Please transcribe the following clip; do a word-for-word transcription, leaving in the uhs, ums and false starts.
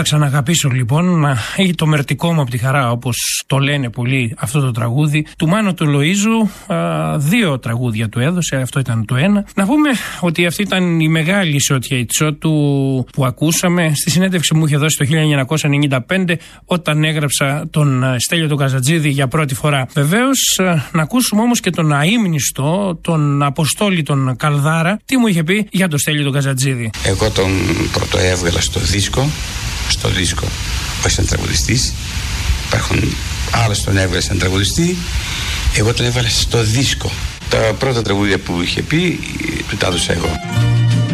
ξαναγαπήσω λοιπόν, ή το μερτικό μου από τη χαρά, όπως το λένε πολλοί αυτό το τραγούδι, του Μάνου του Λοΐζου. Α, δύο τραγούδια του έδωσε, αυτό ήταν το ένα. Να πούμε ότι αυτή ήταν η μεγάλη Σότια Ιτσότου που ακούσαμε στη συνέντευξη μου είχε δώσει το χίλια εννιακόσια ενενήντα πέντε, όταν έγραψα τον Στέλιο τον Καζατζίδη για πρώτη φορά. Βεβαίως, να ακούσουμε όμως και τον αείμνηστο, τον Αποστόλη τον Καλδάρα, τι μου είχε πει για τον Στέλιο τον Καζατζίδη. Εγώ τον πρωτοέβγαλα στο δίσκο, στο δίσκο, όχι σαν τραγουδιστής. Υπάρχουν άλλος τον έβγαλε σαν τραγουδιστή, εγώ τον έβγαλα στο δίσκο. Τα πρώτα τραγούδια που είχε πει, του τα έδωσα εγώ.